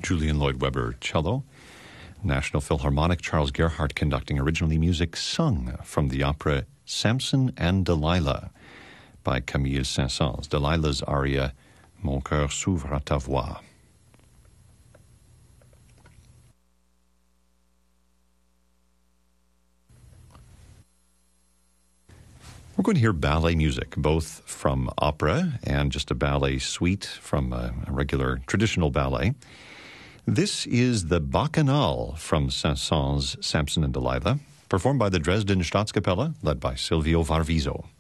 Julian Lloyd Webber, cello. National Philharmonic, Charles Gerhardt conducting, originally music sung from the opera Samson and Delilah by Camille Saint-Saëns. Delilah's aria, Mon cœur s'ouvre à ta voix. We're going to hear ballet music, both from opera and just a ballet suite from a regular traditional ballet. This is the Bacchanal from Saint-Saëns' Samson and Delilah, performed by the Dresden Staatskapelle, led by Silvio Varviso.